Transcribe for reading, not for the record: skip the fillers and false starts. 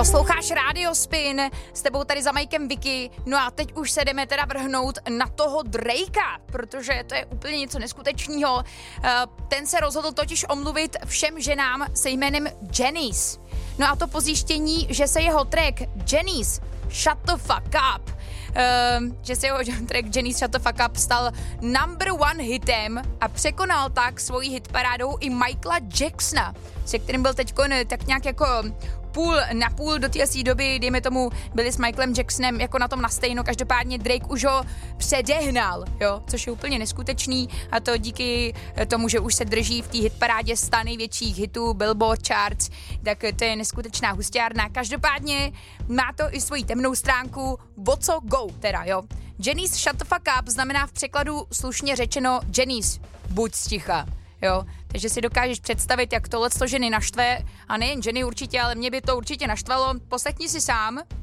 Posloucháš Radio Spin, s tebou tady za Mikem Vicky, no a teď už se jdeme teda vrhnout na toho Drakea, protože to je úplně něco neskutečného. Ten se rozhodl totiž omluvit všem ženám se jménem Janice. No a to po zjištění, že se jeho track Janice Shut the Fuck Up, že se jeho track Janice Shut the Fuck Up stal #1 hitem a překonal tak svojí hitparádou i Michaela Jacksona, se kterým byl teďko tak nějak jako půl na půl do té doby, dejme tomu, byli s Michaelem Jacksonem jako na tom nastejno, každopádně Drake už ho předehnal, jo, což je úplně neskutečný a to díky tomu, že už se drží v té hitparádě 100 největších hitů Billboard Charts, tak to je neskutečná husťárna. Každopádně má to i svoji temnou stránku, what's go teda, jo. Janice Shut the Fuck Up znamená v překladu slušně řečeno Janice, buď sticha. Jo, takže si dokážeš představit, jak tohle ženy naštve, a nejen ženy určitě, ale mě by to určitě naštvalo. Poslechni si sám.